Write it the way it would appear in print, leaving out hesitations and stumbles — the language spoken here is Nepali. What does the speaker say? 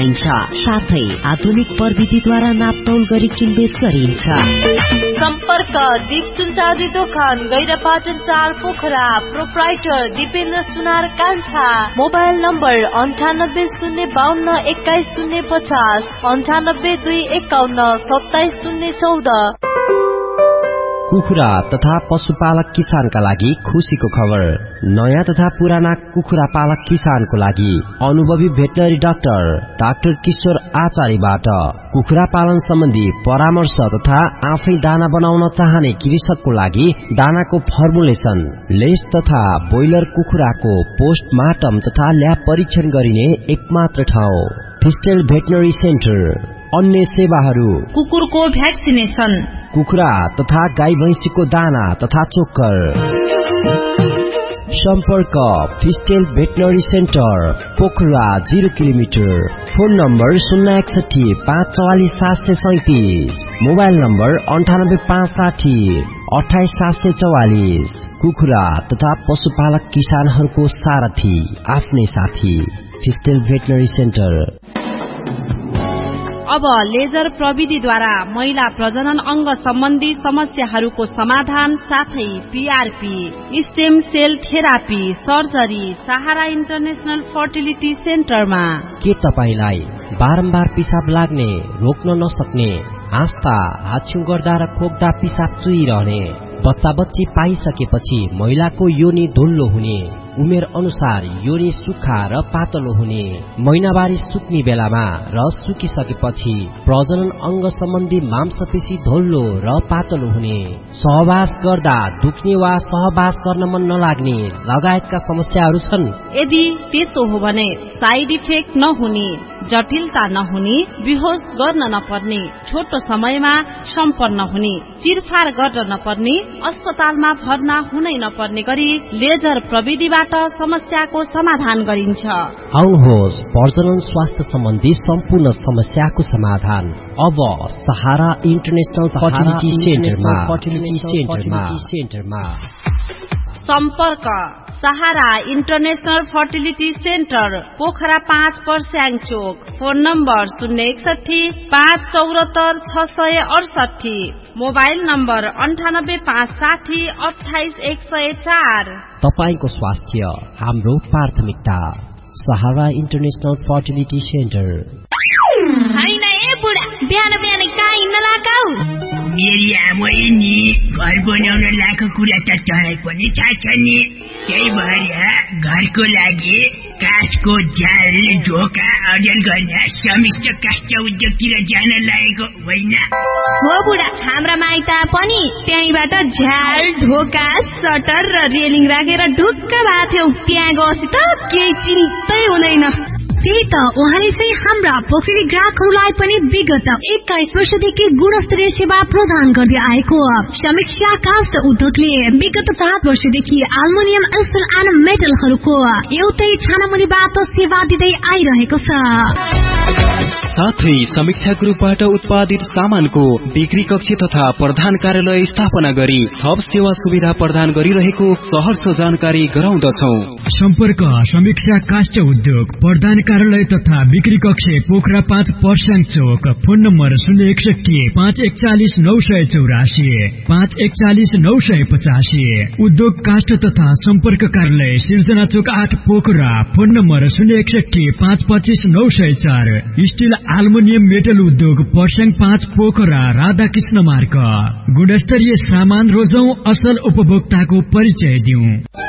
पाइन्छ। साथै आधुनिक प्रविधिद्वारा नापतौल गरी किनबेच गरिन्छ। सम्पर्क दीप सुनचाँदी दोकान गैरापाटन 4 पोखरा। प्रोप्राइटर दिपेन्द्र सुनार कान्छा। Mobile number 9802521050 9821577014। कुखुरा तथा पशुपालक किसानका लागि खुशीको खबर। नयाँ तथा पुराना कुखुरा पालक किसानको लागि अनुभवी भेटनरी डाक्टर किशोर आचार्यबाट कुखुरा पालन सम्बन्धी परामर्श तथा आफै दाना बनाउन चाहने कृषकको लागि दानाको फर्मुलेसन, लेस तथा बोइलर कुखुराको पोस्टमार्टम तथा ल्याब परीक्षण गरिने एकमात्र ठाउँ फिस्टेल भेटनरी सेन्टर। अन्य सेवाहरू कुकुरको भ्याक्सिनेसन, कुखुरा तथा गाई भैंसीको दाना तथा चोक्कर। सम्पर्क फिस्टेल veterinary centre Pokhara 0 kilometre. Phone number 061 544 737। Mobile number 98 560 28 744। कुखुरा तथा पशुपालक किसानहरूको सारथी, आफ्नै साथी फिस्टेल भेटनरी सेन्टर। अब लेजर प्रविधिद्वारा महिला प्रजनन अंग सम्बन्धी समस्याहरूको समाधान साथै PRP, stem sale therapy, surgery सहारा इन्टरनेशनल फर्टिलिटी सेन्टरमा। के तपाईलाई बारम्बार पिसाब लाग्ने, रोक्न नसक्ने, हाँस्दा हाछ्यु गर्दा र खोक्दा पिसाब चुइरहने, बच्चा बच्ची पाइसकेपछि महिलाको योनि धुल्लो हुने, उमेर अनुसार योनि सुक्खा र पातलो हुने, महिनावारी सुक्ने बेलामा र सुकिसकेपछि प्रजनन अंग सम्बन्धी मांसपेशी धोल्लो र पातलो हुने, सहवास गर्दा दुख्ने वा सहवास गर्न मन नलाग्ने लगायतका समस्याहरू छन्? यदि त्यसो हो भने साइड इफेक्ट नहुने, जटिलता नहुने, बेहोस गर्न नपर्ने, छोटो समयमा सम्पन्न हुने, चिरफार गर्न नपर्ने, अस्पतालमा भर्ना हुनै नपर्ने गरी लेजर प्रविधिबाट समस्याको समाधान गरिन्छ। आउनुहोस्, प्रजनन स्वास्थ्य सम्बन्धी सम्पूर्ण समस्याको समाधान अब सहारा इन्टरनेशनल फर्टिलिटी सेन्टरमा। सम्पर्क सहारा इन्टरनेशनल फर्टिलिटी सेन्टर पोखरा 5 पर्स्याङ चोक। Phone number 061 574 668। Mobile number 98 560 28 104। तपाईको स्वास्थ्य हाम्रो प्राथमिकता। सहारा इन्टरनेशनल फर्टिलिटी सेन्टर। हैन ए बुढा, बिहान बिहान कहाँ हिँड्न लगाऊ? मेरी आमै नि घर बनाउन लागेको कुरा त तँलाई पनि थाहा छ नि। त्यही भएर घरको लागि काठको जाल, ढोका अर्जन गर्ने समिष्ट काष्ठ उद्योगतिर जान लागेको होइन? हो बुढा, हाम्रा माइत पनि त्यहीबाट झ्याल, ढोका, सटर र रेलिङ राखेर ढुक्क भएको थियो। त्यहाँ गएपछि त केही चिन्तै हुँदैन। त्यही त उहाँले चाहिँ हाम्रा पोखरी ग्राहकहरूलाई पनि विगत 21 वर्षदेखि गुणस्तरीय सेवा प्रदान गर्दै आएको समीक्षा काष्ठ उद्योगले विगत 7 वर्षदेखि एल्युमिनियम, स्टिल एन्ड मेटलहरूको एउटै छानामुनिबाट सेवा दिँदै आइरहेको छ। साथै समीक्षा ग्रुपबाट उत्पादित सामानको बिक्री कक्ष तथा प्रधान कार्यालय स्थापना गरी थप सेवा सुविधा प्रदान गरिरहेको सहर्ष जानकारी गराउँदछौ। सम्पर्क समीक्षा काष्ठ उद्योग प्रधान कार्यालय तथा बिक्री कक्ष पोखरा 5 पर्स्याङ चोक। Phone number 061 541 984 541 985। उद्योग काष्ठ तथा सम्पर्क कार्यालय सिर्जना चोक 8 Pokhara. Phone number 061 525 904। Still aluminium metal उद्योग पर्स्याङ 5 पोखरा राधाकृष्ण मार्ग। गुणस्तरीय सामान रोजौं, असल उपभोक्ताको परिचय दिउँ।